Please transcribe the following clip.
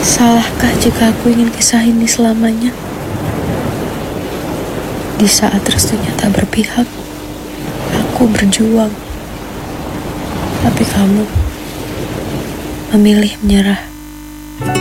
Salahkah jika aku ingin kisah ini selamanya? Di saat restunya tak berpihak, aku berjuang. Tapi kamu memilih menyerah.